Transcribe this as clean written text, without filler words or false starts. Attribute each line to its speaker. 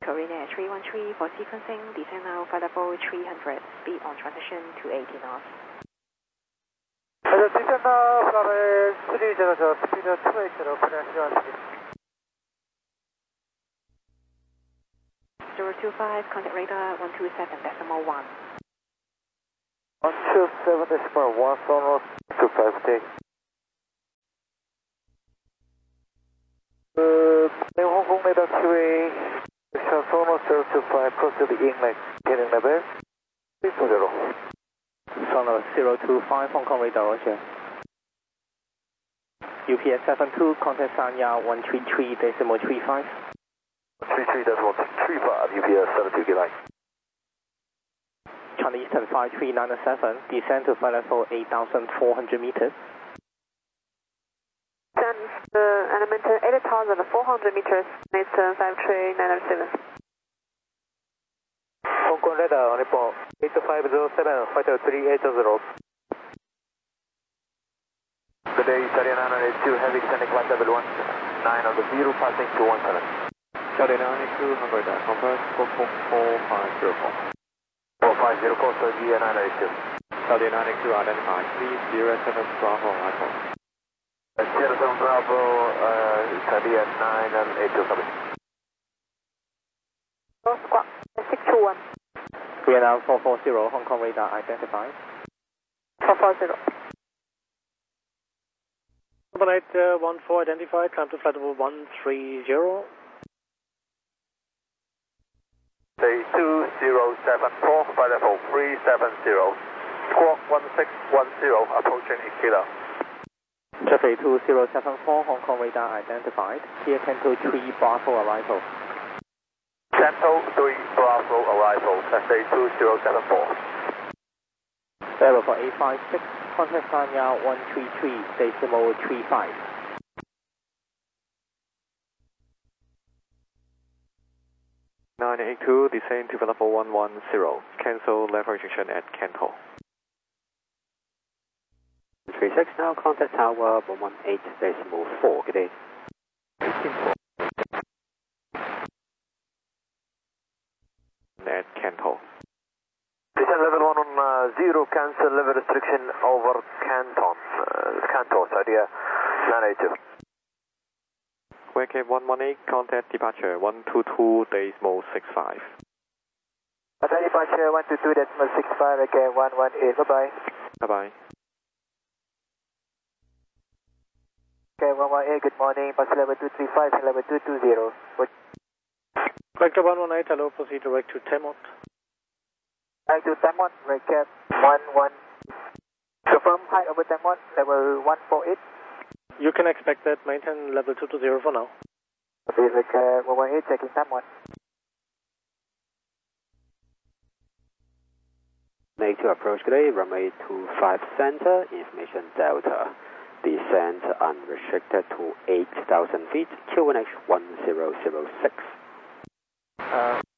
Speaker 1: Korean Air 313 for sequencing, descend now flight level 300, speed on transition to 80 knots.
Speaker 2: descend now flight level 300, speed 280, clear
Speaker 1: 025, contact radar 127.1.
Speaker 2: 127.1, Sonos 25T. Hong Kong radar QA, Sonos 025, proceed inlet, heading level 320.
Speaker 3: Sonos 025, Hong Kong radar, roger. UPS 72, contact Sanya 133.35.
Speaker 2: 133.35, UPS 72, good night.
Speaker 3: China Eastern 5397, descend to flight level 8,400 meters.
Speaker 1: Element 8,400 meters, Eastern 53997.
Speaker 2: Hong Kong radar on report 8507, fighter 380. Good day, Italian 982, heavy extending flight level 19 on the 0, passing 217. Charlie 982, number that, number 4504. 4504, so GN 982. Charlie 982, identify, please, 07 Bravo, Echo. 07 Bravo, Italian 982, coming.
Speaker 1: Squawk 621.
Speaker 3: Vietnam 440, Hong Kong radar identified.
Speaker 1: 440.
Speaker 4: 814 identified, climb to flight level 130.
Speaker 2: Say 2074, flight level 370. Squawk 1610, approaching Ikeda.
Speaker 3: Traffic 2074, Hong Kong radar identified. Here Canto 3 Bravo arrival.
Speaker 2: Canto 3 Bravo arrival, SA 2074.
Speaker 3: Level for 856, contact Sanya 133.35.
Speaker 5: (982) descend to level 110. Cancel level restriction at Canto.
Speaker 6: 36 now, contact tower 118.4. Good day.
Speaker 5: At Canto.
Speaker 2: Descend level 1 on 0, cancel level restriction over Canton. Cantos, idea 982.
Speaker 5: Wake 118, contact departure 122.65.
Speaker 2: Departure 122.65, again 118, bye-bye.
Speaker 5: Bye-bye.
Speaker 2: Okay, 118, good morning, bus level 235 and level 220.
Speaker 4: Vector 118, hello, proceed direct to Temot.
Speaker 2: Back to Temot, recap 11. Confirm height over Temot, level 148.
Speaker 4: You can expect that, maintain level 220 for now.
Speaker 2: Okay, recap 118, checking Temot.
Speaker 6: Make to approach today, runway 25 center, information Delta. Descent unrestricted to 8,000 feet, QNH 1006.